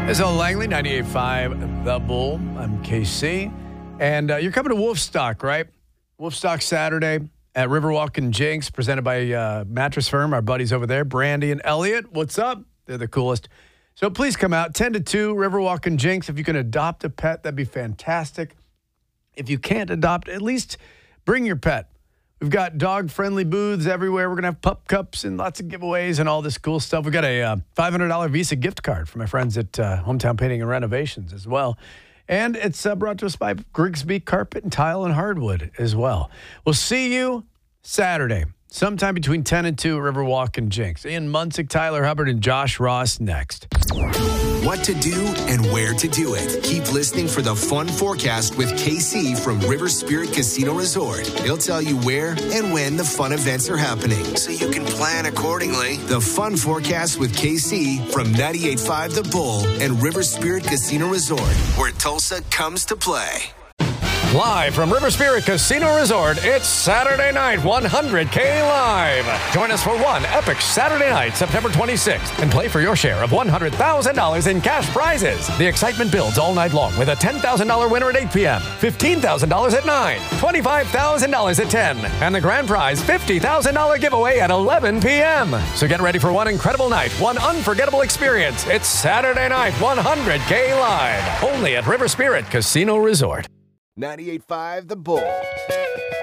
It's L. Langley, 98.5 The Bull. I'm KC. And you're coming to Wolfstock, right? Wolfstock Saturday at Riverwalk and Jinx, presented by Mattress Firm, our buddies over there, Brandy and Elliot. What's up? They're the coolest. So please come out, 10 to 2, Riverwalk and Jinx. If you can adopt a pet, that'd be fantastic. If you can't adopt, at least bring your pet. We've got dog-friendly booths everywhere. We're going to have pup cups and lots of giveaways and all this cool stuff. We've got a $500 Visa gift card for my friends at Hometown Painting and Renovations as well. And it's brought to us by Grigsby Carpet and Tile and Hardwood as well. We'll see you Saturday, sometime between 10 and 2 at Riverwalk and Jinx. Ian Munsick, Tyler Hubbard, and Josh Ross next. What to do and where to do it. Keep listening for the fun forecast with KC from River Spirit Casino Resort. He'll tell you where and when the fun events are happening, so you can plan accordingly. The fun forecast with KC from 98.5 The Bull and River Spirit Casino Resort, where Tulsa comes to play. Live from River Spirit Casino Resort, it's Saturday night 100K Live. Join us for one epic Saturday night, September 26th, and play for your share of $100,000 in cash prizes. The excitement builds all night long with a $10,000 winner at 8 p.m., $15,000 at 9, $25,000 at 10, and the grand prize $50,000 giveaway at 11 p.m. So get ready for one incredible night, one unforgettable experience. It's Saturday night 100K Live, only at River Spirit Casino Resort. 98.5 The Bull.